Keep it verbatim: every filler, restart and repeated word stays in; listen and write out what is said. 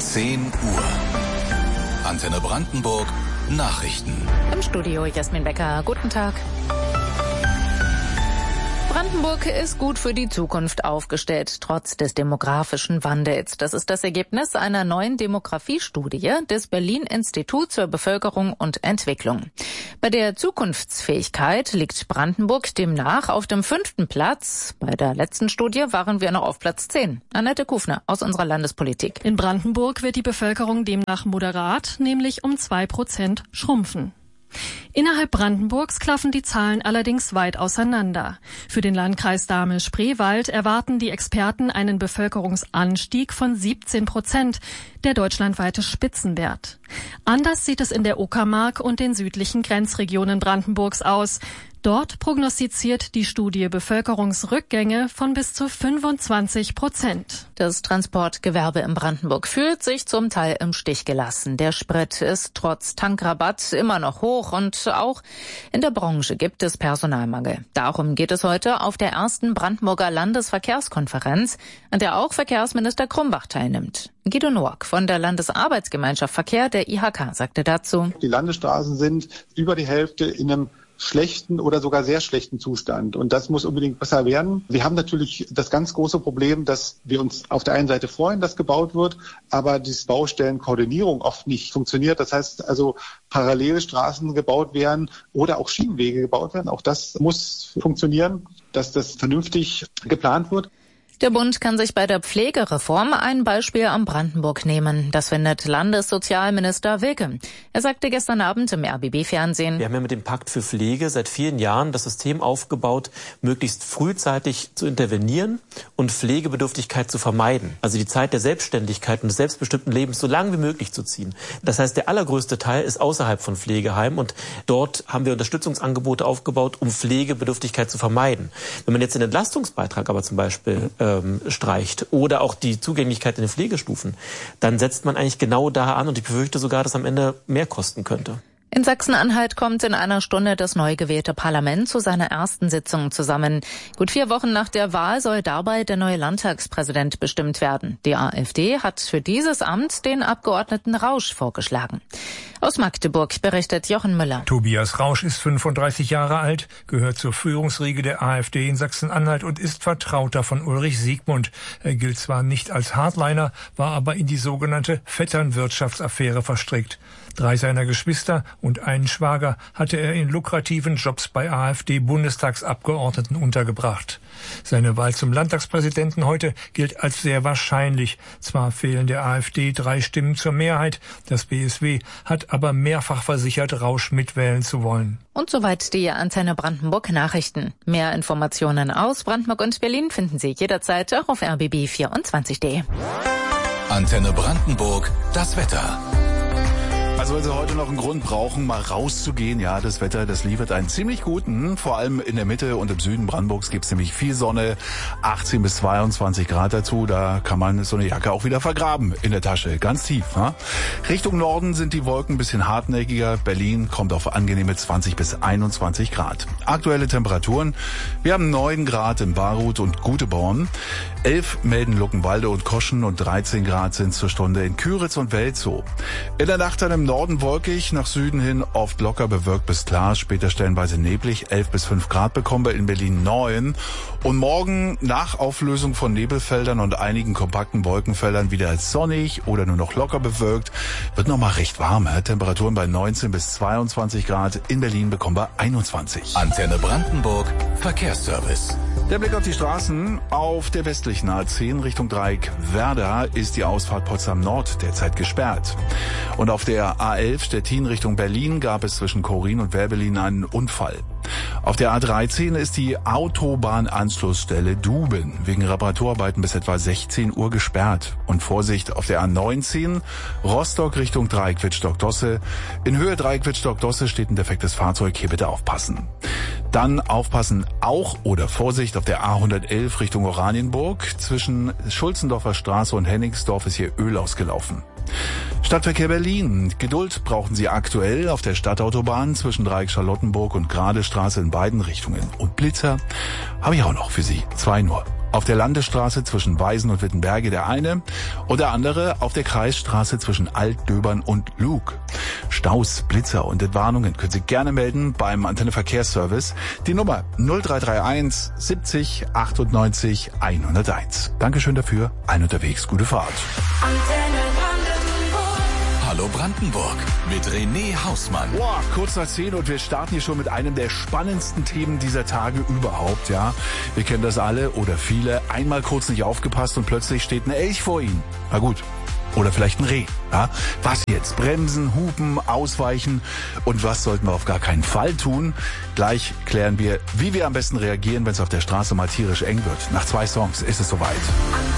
zehn Uhr. Antenne Brandenburg Nachrichten. Im Studio Jasmin Becker. Guten Tag. Brandenburg ist gut für die Zukunft aufgestellt, trotz des demografischen Wandels. Das ist das Ergebnis einer neuen Demografiestudie des Berlin-Instituts für Bevölkerung und Entwicklung. Bei der Zukunftsfähigkeit liegt Brandenburg demnach auf dem fünften Platz. Bei der letzten Studie waren wir noch auf Platz zehn. Annette Kufner aus unserer Landespolitik. In Brandenburg wird die Bevölkerung demnach moderat, nämlich um zwei Prozent schrumpfen. Innerhalb Brandenburgs klaffen die Zahlen allerdings weit auseinander. Für den Landkreis Dahme-Spreewald erwarten die Experten einen Bevölkerungsanstieg von siebzehn Prozent, der deutschlandweite Spitzenwert. Anders sieht es in der Uckermark und den südlichen Grenzregionen Brandenburgs aus. Dort prognostiziert die Studie Bevölkerungsrückgänge von bis zu fünfundzwanzig Prozent. Das Transportgewerbe in Brandenburg fühlt sich zum Teil im Stich gelassen. Der Sprit ist trotz Tankrabatt immer noch hoch und auch in der Branche gibt es Personalmangel. Darum geht es heute auf der ersten Brandenburger Landesverkehrskonferenz, an der auch Verkehrsminister Krumbach teilnimmt. Guido Noack von der Landesarbeitsgemeinschaft Verkehr der I H K sagte dazu: Die Landesstraßen sind über die Hälfte in einem schlechten oder sogar sehr schlechten Zustand. Und das muss unbedingt besser werden. Wir haben natürlich das ganz große Problem, dass wir uns auf der einen Seite freuen, dass gebaut wird, aber die Baustellenkoordinierung oft nicht funktioniert. Das heißt also, parallele Straßen gebaut werden oder auch Schienenwege gebaut werden. Auch das muss funktionieren, dass das vernünftig geplant wird. Der Bund kann sich bei der Pflegereform ein Beispiel am Brandenburg nehmen. Das findet Landessozialminister Wilke. Er sagte gestern Abend im R B B-Fernsehen: Wir haben ja mit dem Pakt für Pflege seit vielen Jahren das System aufgebaut, möglichst frühzeitig zu intervenieren und Pflegebedürftigkeit zu vermeiden. Also die Zeit der Selbstständigkeit und des selbstbestimmten Lebens so lang wie möglich zu ziehen. Das heißt, der allergrößte Teil ist außerhalb von Pflegeheimen und dort haben wir Unterstützungsangebote aufgebaut, um Pflegebedürftigkeit zu vermeiden. Wenn man jetzt den Entlastungsbeitrag aber zum Beispiel äh, streicht oder auch die Zugänglichkeit in den Pflegestufen, dann setzt man eigentlich genau da an und ich befürchte sogar, dass am Ende mehr kosten könnte. In Sachsen-Anhalt kommt in einer Stunde das neu gewählte Parlament zu seiner ersten Sitzung zusammen. Gut vier Wochen nach der Wahl soll dabei der neue Landtagspräsident bestimmt werden. Die AfD hat für dieses Amt den Abgeordneten Rausch vorgeschlagen. Aus Magdeburg berichtet Jochen Müller. Tobias Rausch ist fünfunddreißig Jahre alt, gehört zur Führungsriege der AfD in Sachsen-Anhalt und ist Vertrauter von Ulrich Siegmund. Er gilt zwar nicht als Hardliner, war aber in die sogenannte Vetternwirtschaftsaffäre verstrickt. Drei seiner Geschwister und einen Schwager hatte er in lukrativen Jobs bei AfD-Bundestagsabgeordneten untergebracht. Seine Wahl zum Landtagspräsidenten heute gilt als sehr wahrscheinlich. Zwar fehlen der AfD drei Stimmen zur Mehrheit, das B S W hat aber mehrfach versichert, Rausch mitwählen zu wollen. Und soweit die Antenne Brandenburg Nachrichten. Mehr Informationen aus Brandenburg und Berlin finden Sie jederzeit auch auf r b b vierundzwanzig punkt d e. Antenne Brandenburg, das Wetter. Also wenn Sie heute noch einen Grund brauchen, mal rauszugehen, ja, das Wetter, das liefert einen ziemlich guten. Vor allem in der Mitte und im Süden Brandenburgs gibt es nämlich viel Sonne, achtzehn bis zweiundzwanzig Grad dazu. Da kann man so eine Jacke auch wieder vergraben in der Tasche, ganz tief. Ja? Richtung Norden sind die Wolken ein bisschen hartnäckiger. Berlin kommt auf angenehme zwanzig bis einundzwanzig Grad. Aktuelle Temperaturen: Wir haben neun Grad in Baruth und Guteborn, elf melden Luckenwalde und Koschen und dreizehn Grad sind zur Stunde in Küritz und Welzow. In der Nacht dann im Norden wolkig, nach Süden hin oft locker bewölkt bis klar, später stellenweise neblig, elf bis fünf Grad bekommen wir in Berlin neun. Und morgen nach Auflösung von Nebelfeldern und einigen kompakten Wolkenfeldern wieder sonnig oder nur noch locker bewölkt, wird nochmal recht warm. Temperaturen bei neunzehn bis zweiundzwanzig Grad, in Berlin bekommen wir einundzwanzig. Antenne Brandenburg, Verkehrsservice. Der Blick auf die Straßen: Auf der westlichen A zehn Richtung Dreieck Werder ist die Ausfahrt Potsdam Nord derzeit gesperrt. Und auf der A elf Stettin Richtung Berlin gab es zwischen Chorin und Werbelin einen Unfall. Auf der A dreizehn ist die Autobahnanschlussstelle Duben wegen Reparaturarbeiten bis etwa sechzehn Uhr gesperrt. Und Vorsicht auf der A neunzehn Rostock Richtung Dreieck Wittstock-Dosse. In Höhe Dreieck Wittstock-Dosse steht ein defektes Fahrzeug, hier bitte aufpassen. Dann aufpassen auch oder Vorsicht auf der A hundertelf Richtung Oranienburg. Zwischen Schulzendorfer Straße und Henningsdorf ist hier Öl ausgelaufen. Stadtverkehr Berlin. Geduld brauchen Sie aktuell auf der Stadtautobahn zwischen Dreieck Charlottenburg und Gradestraße in beiden Richtungen. Und Blitzer habe ich auch noch für Sie. Zwei nur. Auf der Landesstraße zwischen Weisen und Wittenberge der eine Und der andere auf der Kreisstraße zwischen Altdöbern und Lug. Staus, Blitzer und Entwarnungen können Sie gerne melden beim Antenne Verkehrsservice. Die Nummer null drei drei eins siebzig achtundneunzig hunderteins. Dankeschön dafür. Ein unterwegs, gute Fahrt. Antenne Brandenburg. Hallo Brandenburg mit René Hausmann. Boah, kurz nach zehn und wir starten hier schon mit einem der spannendsten Themen dieser Tage überhaupt, ja. Wir kennen das alle oder viele. Einmal kurz nicht aufgepasst und plötzlich steht ein Elch vor Ihnen. Na gut. Oder vielleicht ein Reh. Ja? Was jetzt? Bremsen, hupen, ausweichen. Und was sollten wir auf gar keinen Fall tun? Gleich klären wir, wie wir am besten reagieren, wenn es auf der Straße mal tierisch eng wird. Nach zwei Songs ist es soweit.